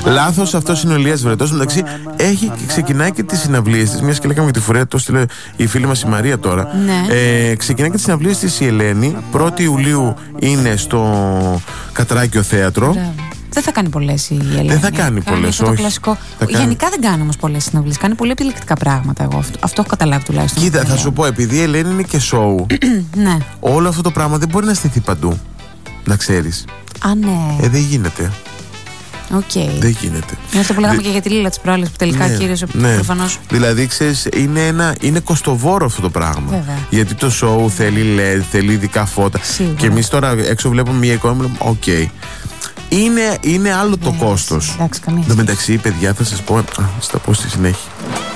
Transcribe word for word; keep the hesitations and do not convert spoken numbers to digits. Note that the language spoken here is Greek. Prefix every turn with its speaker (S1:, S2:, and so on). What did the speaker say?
S1: Λάθος, αυτός είναι ο Ηλίας Βρετός. Εντάξει, έχει και ξεκινάει και τις συναυλίες της. Μιας και λέγαμε τη φορέα, το στείλε η φίλη μας η Μαρία τώρα.
S2: Ναι.
S1: Ε, ξεκινάει και τις συναυλίες της η Ελένη. πρώτη Ιουλίου είναι στο Κατράκιο Θέατρο.
S2: Μπράβο. Δεν θα κάνει πολλές η Ελένη.
S1: Δεν θα κάνει πολλές, όχι.
S2: Κλασικό.
S1: Θα
S2: Γενικά
S1: κάνει.
S2: δεν κάνει όμως πολλές συναυλίες. Κάνει πολύ επιλεκτικά πράγματα. Εγώ αυτό, αυτό έχω καταλάβει τουλάχιστον.
S1: Κοίτα, θα σου πω, επειδή η Ελένη είναι και σοου,
S2: Ναι.
S1: όλο αυτό το πράγμα δεν μπορεί να στηθεί παντού. Να ξέρεις.
S2: Α, ναι.
S1: Ε, δεν γίνεται.
S2: Οκ. Okay.
S1: Δεν γίνεται.
S2: Είναι αυτό που λέγαμε
S1: Δη...
S2: και για τη Λίλα της προάλλης που τελικά
S1: ναι,
S2: κύριος
S1: ναι.
S2: προφανώς.
S1: Δηλαδή, ξέρεις, είναι, ένα, είναι κοστοβόρο αυτό το πράγμα.
S2: Βέβαια.
S1: Γιατί το σοου θέλει ελ ι ντι, θέλει ειδικά φώτα.
S2: Σίγουρα.
S1: Και εμείς τώρα έξω βλέπουμε μια εικόνα και λέμε, οκ. Okay. Είναι, είναι άλλο το
S2: Ναι,
S1: κόστος.
S2: εντάξει, καμία
S1: Εν τω μεταξύ, παιδιά, θα σας πω, α, θα σας τα πω στη συνέχεια.